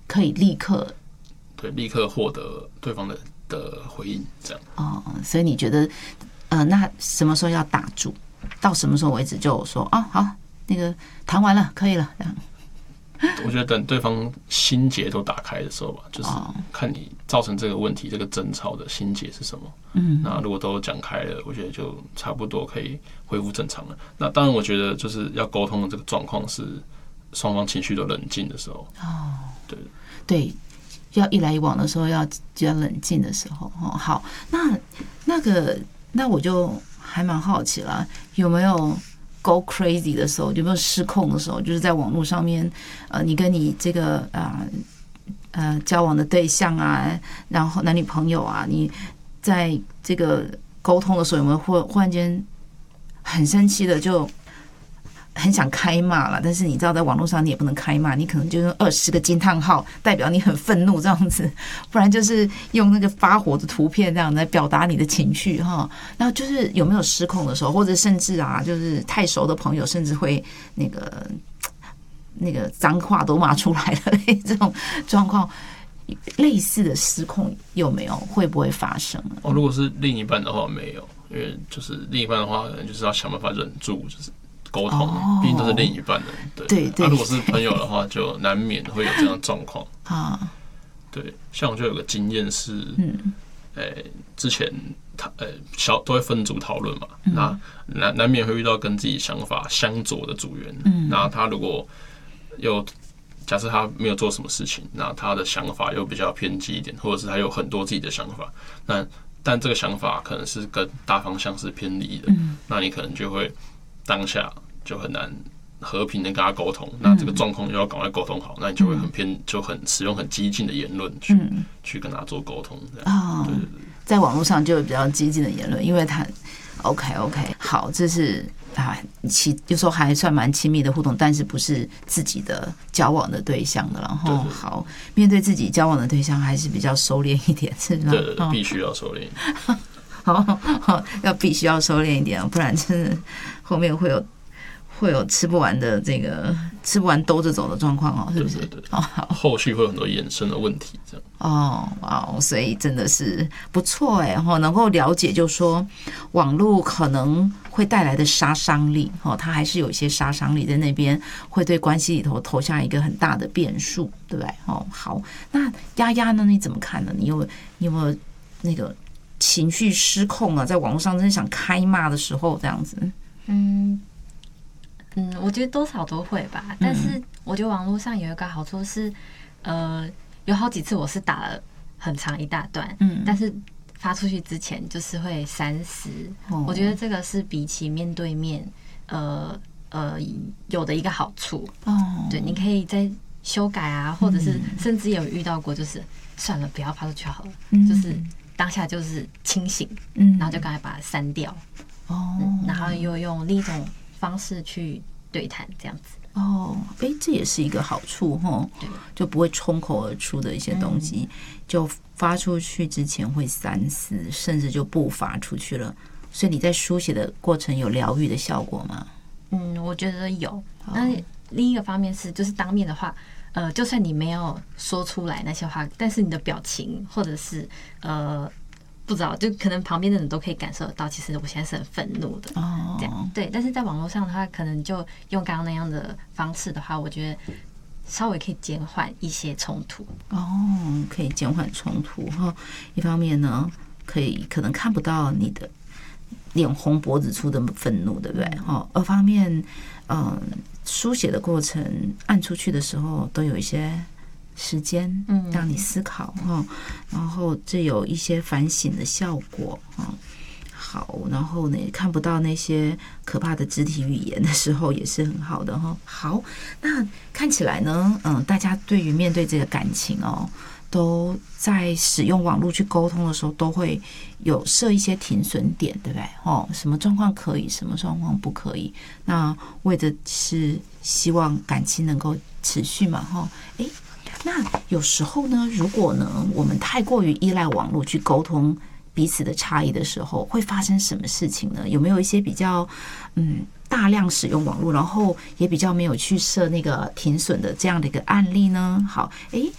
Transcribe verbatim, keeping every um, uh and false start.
可以立刻对立刻获得对方的的回应，这样。 哦，所以你觉得呃，那什么时候要打住？到什么时候为止就说哦好，那个谈完了，可以了这样？ 我觉得等对方心结都打开的时候吧，就是看你造成这个问题、这个争吵的心结是什么。嗯，那如果都讲开了，我觉得就差不多可以恢复正常了。那当然，我觉得就是要沟通的这个状况是双方情绪都冷静的时候。哦，对对，要一来一往的时候，要比较冷静的时候。哦，好，那那个那我就还蛮好奇了，有没有？Go crazy 的时候，有没有失控的时候？就是在网络上面，呃，你跟你这个啊 呃, 呃交往的对象啊，然后男女朋友啊，你在这个沟通的时候，有没有忽忽然间很生气的就很想开骂了？但是你知道，在网络上你也不能开骂，你可能就用二十个惊叹号代表你很愤怒这样子，不然就是用那个发火的图片这样来表达你的情绪哈。然后就是有没有失控的时候，或者甚至啊，就是太熟的朋友，甚至会那个那个脏话都骂出来的这种状况，类似的失控有没有？会不会发生呢？ 哦，如果是另一半的话，没有，因为就是另一半的话，可能就是要想办法忍住，就是沟通，毕竟都是另一半的，对对对。 啊，如果是朋友的话，就难免会有这样的状况啊。对，像我就有个经验是，嗯，诶，之前他呃小都会分组讨论嘛，嗯、那难难免会遇到跟自己想法相左的组员，嗯，那他如果有假设他没有做什么事情，那他的想法又比较偏激一点，或者是他有很多自己的想法，那但这个想法可能是跟大方向是偏离的，嗯，那你可能就会。当下就很难和平的跟他沟通，那这个状况又要赶快沟通好，那你就会很偏，就很使用很激进的言论去、嗯、去跟他做沟通。哦，对对对， 在网络上就有比较激进的言论，因为他 OK OK 好，这是啊，其有时候还算蛮亲密的互动，但是不是自己的交往的对象的，然后好面对自己交往的对象还是比较收敛一点，是吗？ 对对对，必须要收敛。 好，要必须要收敛一点，不然真的后面会有会有吃不完的这个吃不完兜着走的状况哦，是不是？ 对对对。哦，后续会有很多衍生的问题，这样。 哦，哇，所以真的是不错哎，哈，能够了解，就说网络可能会带来的杀伤力，哈，它还是有一些杀伤力在那边，会对关系里头投下一个很大的变数，对不对？哦，好，那丫丫呢？你怎么看呢？你有你有没有那个？情绪失控啊，在网络上真的想开骂的时候，这样子。 嗯嗯，我觉得多少都会吧。但是我觉得网络上有一个好处是，呃，有好几次我是打了很长一大段，嗯，但是发出去之前就是会三思。哦、我觉得这个是比起面对面，呃呃，有的一个好处。哦，对，你可以再修改啊，或者是甚至有遇到过，就是算了，不要发出去好了，嗯、就是。当下就是清醒，嗯，然后就赶快把它删掉，哦、嗯，然后又用另一种方式去对谈，这样子。 哦，哎，这也是一个好处哈，就不会冲口而出的一些东西，嗯、就发出去之前会三思，甚至就不发出去了。所以你在书写的过程有疗愈的效果吗？ 嗯，我觉得有。那另一个方面是，就是当面的话。呃，就算你没有说出来那些话，但是你的表情或者是呃，不知道，就可能旁边的人都可以感受得到，其实我现在是很愤怒的，哦，这样对。但是在网络上的话，可能就用刚刚那样的方式的话，我觉得稍微可以减缓一些冲突。 哦，可以减缓冲突哈。一方面呢，可以可能看不到你的脸红脖子粗的愤怒，对不对？哈。二方面，嗯、呃。书写的过程按出去的时候都有一些时间让你思考哈，然后这有一些反省的效果哈。好，然后呢看不到那些可怕的肢体语言的时候也是很好的哈。好，那看起来呢，嗯，大家对于面对这个感情哦，都在使用网络去沟通的时候，都会有设一些停损点，对不对？哦，什么状况可以，什么状况不可以？那为的是希望感情能够持续嘛，哈。诶，那有时候呢，如果呢，我们太过于依赖网络去沟通彼此的差异的时候，会发生什么事情呢？有没有一些比较嗯大量使用网络，然后也比较没有去设那个停损的这样的一个案例呢？好，诶，